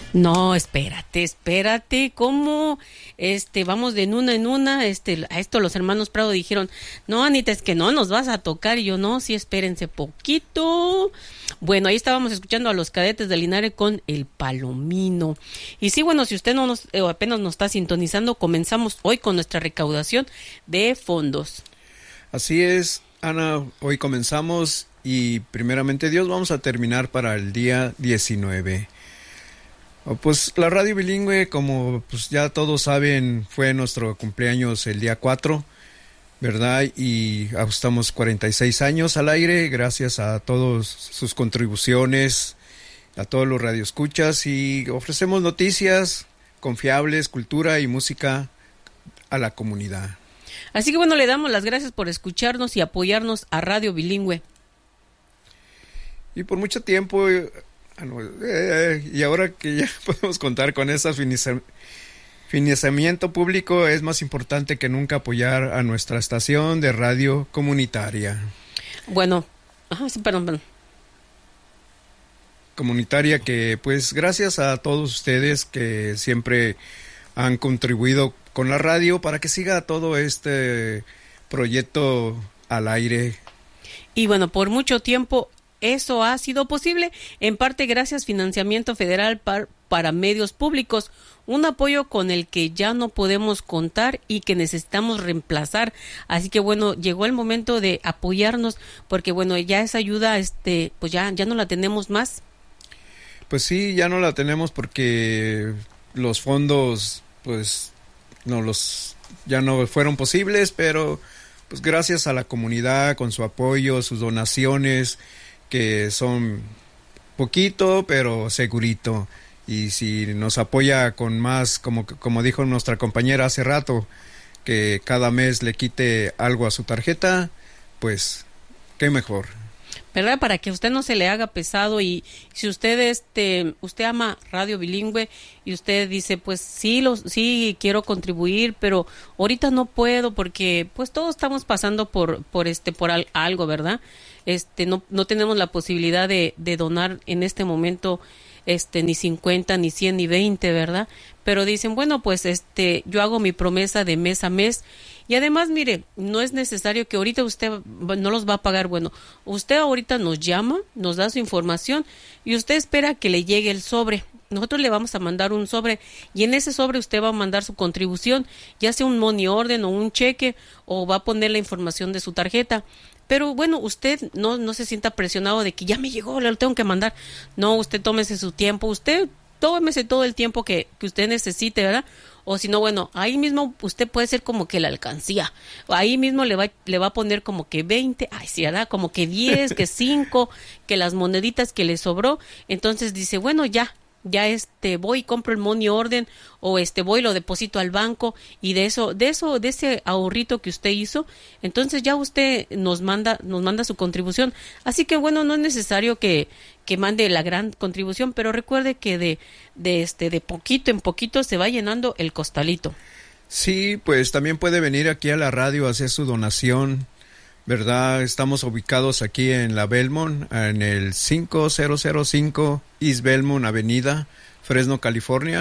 No, espérate, ¿cómo? Vamos de en una, a esto los hermanos Prado dijeron, no, Anita, es que no nos vas a tocar, y yo, no, sí, espérense poquito. Bueno, ahí estábamos escuchando a los Cadetes de Linares con El Palomino. Y sí, bueno, si usted no apenas nos está sintonizando, comenzamos hoy con nuestra recaudación de fondos. Así es, Ana, hoy comenzamos y primeramente Dios vamos a terminar para el día 19. Pues la radio bilingüe, como pues ya todos saben, fue nuestro cumpleaños el día 4, ¿verdad? Y ajustamos 46 años al aire, gracias a todas sus contribuciones, a todos los radioescuchas, y ofrecemos noticias confiables, cultura y música a la comunidad. Así que bueno, le damos las gracias por escucharnos y apoyarnos a Radio Bilingüe. Y por mucho tiempo... y ahora que ya podemos contar con ese financiamiento público, es más importante que nunca apoyar a nuestra estación de radio comunitaria. Bueno, sí, perdón. Comunitaria que, pues, gracias a todos ustedes que siempre han contribuido con la radio para que siga todo este proyecto al aire. Y bueno, por mucho tiempo eso ha sido posible, en parte gracias financiamiento federal para medios públicos, un apoyo con el que ya no podemos contar y que necesitamos reemplazar. Así que bueno, llegó el momento de apoyarnos, porque bueno, ya esa ayuda, pues ya no la tenemos más. Pues sí, ya no la tenemos porque los fondos, pues, ya no fueron posibles, pero pues gracias a la comunidad con su apoyo, sus donaciones, que son poquito pero segurito, y si nos apoya con más, como dijo nuestra compañera hace rato, que cada mes le quite algo a su tarjeta, pues qué mejor, ¿verdad? Para que a usted no se le haga pesado, y si usted usted ama Radio Bilingüe y usted dice, pues sí quiero contribuir, pero ahorita no puedo porque pues todos estamos pasando por algo, ¿verdad? No tenemos la posibilidad de donar en este momento ni 50, ni 100, ni 20, ¿verdad? Pero dicen, bueno, pues yo hago mi promesa de mes a mes. Y además, mire, no es necesario que ahorita usted no los va a pagar. Bueno, usted ahorita nos llama, nos da su información y usted espera que le llegue el sobre. Nosotros le vamos a mandar un sobre y en ese sobre usted va a mandar su contribución, ya sea un money order o un cheque, o va a poner la información de su tarjeta. Pero bueno, usted no se sienta presionado de que ya me llegó, le lo tengo que mandar. No, usted tómese su tiempo, usted tómese todo el tiempo que usted necesite, ¿verdad? O si no, bueno, ahí mismo usted puede ser como que la alcancía. Ahí mismo le va a poner como que 20, sí, ¿verdad? Como que 10, que 5, que las moneditas que le sobró. Entonces dice, bueno, ya voy y compro el money order, o voy y lo deposito al banco, y de ese ahorrito que usted hizo, entonces ya usted nos manda su contribución. Así que bueno, no es necesario que mande la gran contribución, pero recuerde que de poquito en poquito se va llenando el costalito. Sí, pues también puede venir aquí a la radio a hacer su donación, ¿verdad? Estamos ubicados aquí en la Belmont, en el 5005 East Belmont Avenida, Fresno, California,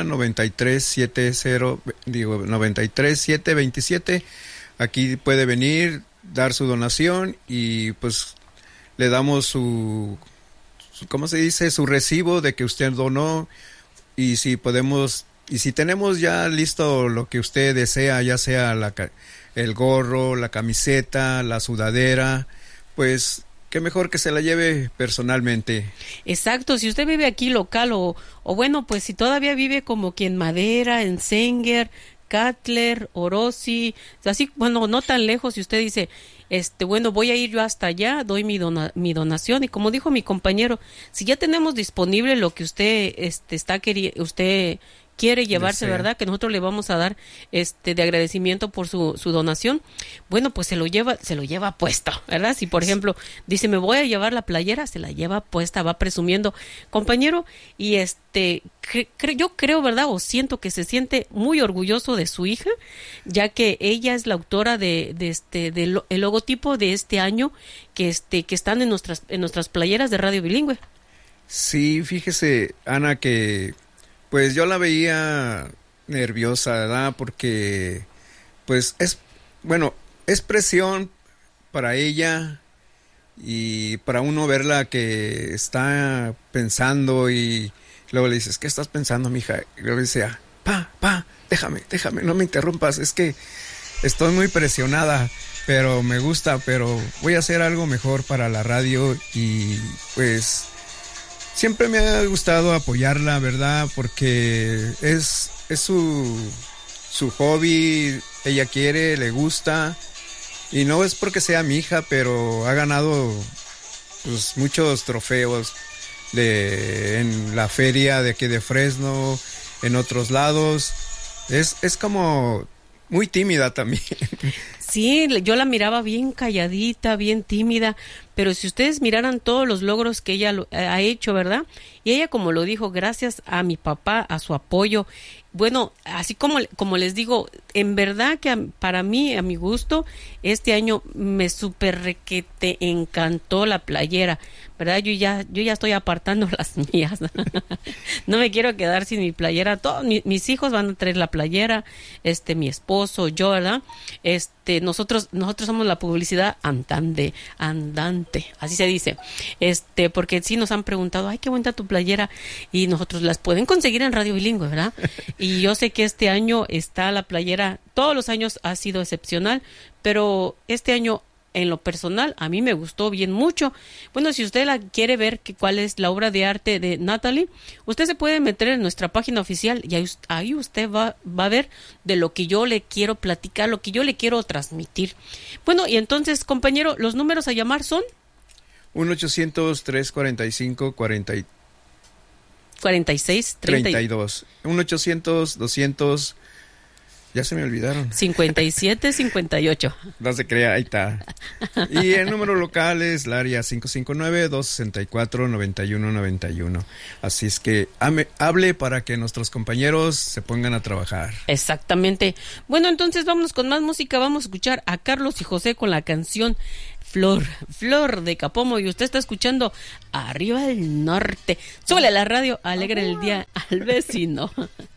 93727. Aquí puede venir, dar su donación y pues le damos su ¿cómo se dice? Su recibo de que usted donó, y si tenemos ya listo lo que usted desea, ya sea el gorro, la camiseta, la sudadera, pues qué mejor que se la lleve personalmente. Exacto, si usted vive aquí local o bueno, pues si todavía vive como que en Madera, en Sanger, Cutler, Orosi, así, bueno, no tan lejos, si usted dice, bueno, voy a ir yo hasta allá, doy mi donación, y como dijo mi compañero, si ya tenemos disponible lo que usted usted quiere llevarse, desea, ¿verdad? Que nosotros le vamos a dar de agradecimiento por su donación. Bueno, pues se lo lleva puesto, ¿verdad? Si por ejemplo dice, me voy a llevar la playera, se la lleva puesta, va presumiendo, compañero, y yo creo, ¿verdad? O siento que se siente muy orgulloso de su hija, ya que ella es la autora del logotipo de este año que están en nuestras playeras de Radio Bilingüe. Sí, fíjese, Ana, que Pues yo la veía nerviosa, ¿verdad? Porque, pues es presión para ella y para uno verla que está pensando y luego le dices, ¿qué estás pensando, mija? Y luego dice, déjame, no me interrumpas, es que estoy muy presionada, pero me gusta, pero voy a hacer algo mejor para la radio y pues siempre me ha gustado apoyarla, ¿verdad? Porque es su hobby, ella quiere, le gusta. Y no es porque sea mi hija, pero ha ganado pues, muchos trofeos en la feria de aquí de Fresno, en otros lados. Es como muy tímida también. Sí, yo la miraba bien calladita, bien tímida, pero si ustedes miraran todos los logros que ella ha hecho, ¿verdad? Y ella, como lo dijo, gracias a mi papá, a su apoyo. Bueno, así como les digo, en verdad que para mí, a mi gusto, este año me súper requete encantó la playera, ¿verdad? Yo ya estoy apartando las mías. No me quiero quedar sin mi playera. Todos mis hijos van a traer la playera, mi esposo, yo, ¿verdad? Nosotros somos la publicidad andante, así se dice. Porque sí nos han preguntado, ay, qué bonita tu playera, y nosotros las pueden conseguir en Radio Bilingüe, ¿verdad? Y yo sé que este año está la playera, todos los años ha sido excepcional, pero este año en lo personal a mí me gustó bien mucho. Bueno, si usted la quiere ver cuál es la obra de arte de Natalie, usted se puede meter en nuestra página oficial y ahí usted va a ver de lo que yo le quiero platicar, lo que yo le quiero transmitir. Bueno, y entonces, compañero, los números a llamar son 1-800-345-4632. 1-800-200, ya se me olvidaron. 57-58. No se crea, ahí está. Y el número local es el área 559-264-9191. Así es que hable para que nuestros compañeros se pongan a trabajar. Exactamente. Bueno, entonces vámonos con más música. Vamos a escuchar a Carlos y José con la canción Flor de Capomo, y usted está escuchando Arriba del Norte. Súbele a la radio, alegre el día al vecino.